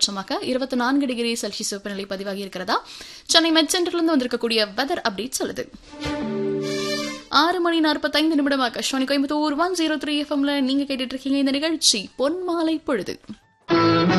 அதிகபட்சமாக 24 degree Celsius வெப்பநிலை பதிவாகி இருக்கிறதா சென்னை மெட் சென்டர்லேருந்து வந்திருக்கக்கூடிய வெதர் அப்டேட் சொல்லுது. 6:45 ஆகாஷவாணி கோயம்புத்தூர் 103 FM நீங்க கேட்டுட்டு இருக்கீங்க. இந்த நிகழ்ச்சி பொன்மாலை பொழுது.